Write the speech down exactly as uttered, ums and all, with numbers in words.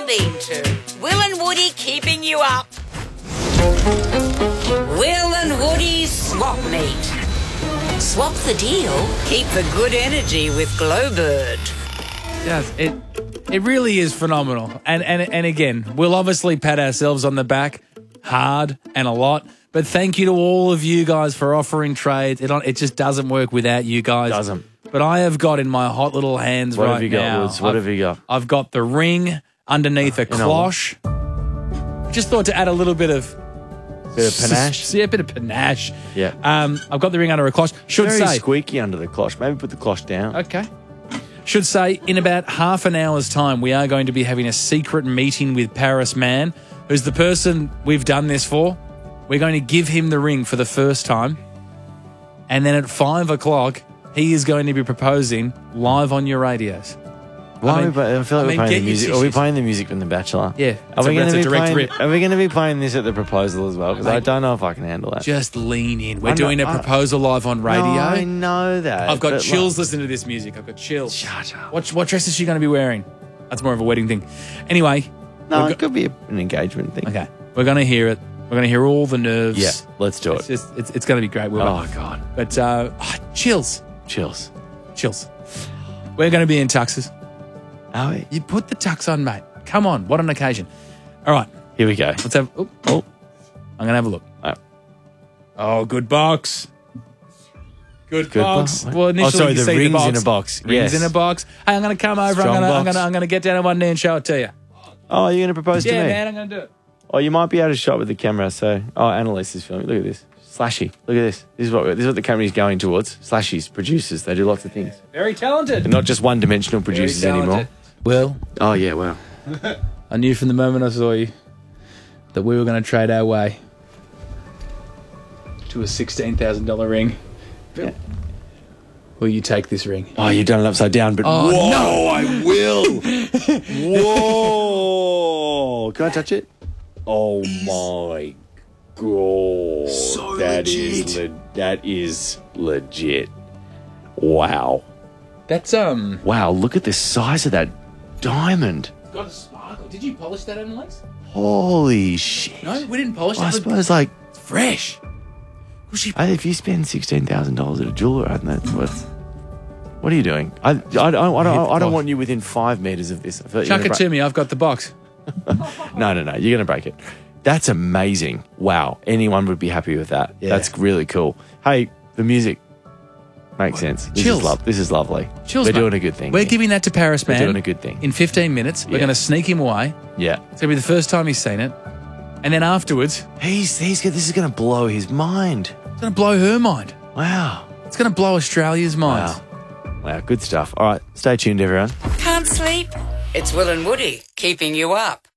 responding to Will and Woody keeping you up. Will and Woody's Swap Meet. Swap the deal, keep the good energy with Glowbird. Yes, it it really is phenomenal. And, and and again, we'll obviously pat ourselves on the back hard and a lot. But thank you to all of you guys for offering trades. It it just doesn't work without you guys. Doesn't. But I have got in my hot little hands What right have you got, now. Woods? What I've, have you got? I've got the ring underneath a You know what? cloche. Just thought to add a little bit of Bit of panache. Yeah, a bit of panache. Yeah. Um, I've got the ring under a cloche. Should Very say squeaky under the cloche. Maybe put the cloche down. Okay. Should say, in about half an hour's time, we are going to be having a secret meeting with Paris Man, who's the person we've done this for. We're going to give him the ring for the first time. And then at five o'clock, he is going to be proposing live on your radios. Why I I, mean- are we, I feel like I mean, we're playing get the your music. Are we tissues. playing the music from The Bachelor? Yeah, Are it's a- we going that's to a be direct playing? rip. Are we going to be playing this at the proposal as well? Because I Mate. don't know if I can handle that. Just lean in. We're I know- doing a I- proposal live on radio. No, I know that. I've got but, chills like, listening to this music. I've got chills. Shut up. What, what dress is she going to be wearing? That's more of a wedding thing. Anyway. No, we're it could be a, an engagement thing. Okay. We're going to hear it. We're going to hear all the nerves. Yeah, let's do It's it. just, it's, it's going to be great. We'll Oh, God. But, uh, oh, chills. Chills. Chills. We're going to be in tuxes. Are we? You put the tux on, mate. Come on. What an occasion. All right. Here we go. Let's have, oh, oh. I'm going to have a look. Oh. Oh, good box. Good, Good box. box. Well, initially Oh, sorry, you the see rings the box. in a box. Rings Yes. in a box. Hey, I'm going to come over. I'm Strong going to, I'm box. going to, I'm going to get down on one knee and show it to you. Oh, you're going to propose Yeah, to me? man, I'm going to do it. Oh, you might be out of shot with the camera. So, oh, Annalise is filming. Look at this. Slashy. Look at this. This is what this is what the camera is going towards. Slashies, producers. They do lots of things. Very talented. They're not just one-dimensional producers Very anymore. talented. Well, Oh yeah, wow. I knew from the moment I saw you that we were going to trade our way to a sixteen thousand dollars ring. Yeah. Will you take this ring? Oh, you've done it upside down, but Oh, whoa, no. I will. Whoa! Can I touch it? Oh my god! So That is legit. le- that is legit. Wow! That's, um... Wow! Look at the size of that diamond. got a sparkle. Did you polish that, Annalise? Holy shit! No, we didn't polish Well, I that. suppose like It's fresh. Was she... I- if you spend sixteen thousand dollars at a jeweler, I think that's worth. What are you doing? I, I, don't, I, don't, I don't want you within five meters of this. I feel like you're Chuck it gonna to me. I've got the box. break- No, no, no. You're going to break it. That's amazing. Wow. Anyone would be happy with that. Yeah. That's really cool. Hey, the music makes sense. This Chills. is love. This is lovely. Chills, We're mate. doing a good thing. We're here. giving that to Paris, We're man. doing a good thing. In fifteen minutes, we're Yeah. going to sneak him away. Yeah. It's going to be the first time he's seen it. And then afterwards, He's, he's, this is going to blow his mind. it's going to blow her mind. Wow. It's going to blow Australia's mind. Wow. Wow. Good stuff. All right. Stay tuned, everyone. Can't sleep? It's Will and Woody keeping you up.